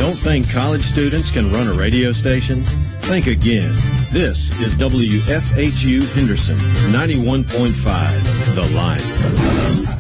Don't think college students can run a radio station? Think again. This is WFHU Henderson, 91.5, The Line.